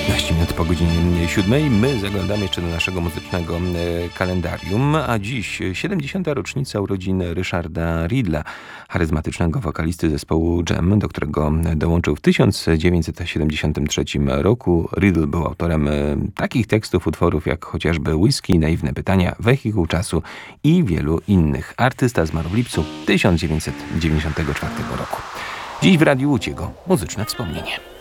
15 minut po godzinie 7. My zaglądamy jeszcze do naszego muzycznego kalendarium, a dziś 70. rocznica urodzin Richarda Riddla, charyzmatycznego wokalisty zespołu Jam, do którego dołączył w 1973 roku. Riddle był autorem takich tekstów utworów jak chociażby Whisky, Naiwne pytania, Wehikuł czasu i wielu innych. Artysta zmarł w lipcu 1994 roku. Dziś w Radiu Łódź jego muzyczne wspomnienie.